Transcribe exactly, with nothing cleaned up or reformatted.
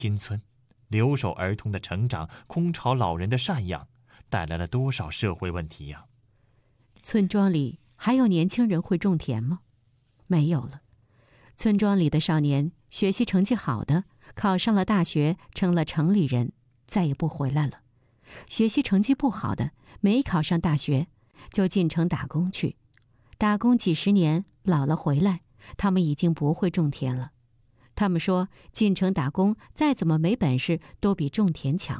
金村留守儿童的成长，空巢老人的赡养，带来了多少社会问题呀？ 村庄里还有年轻人会种田吗？没有了。村庄里的少年学习成绩好的考上了大学，成了城里人，再也不回来了。学习成绩不好的没考上大学，就进城打工去，打工几十年，老了回来，他们已经不会种田了。他们说进城打工再怎么没本事，都比种田强。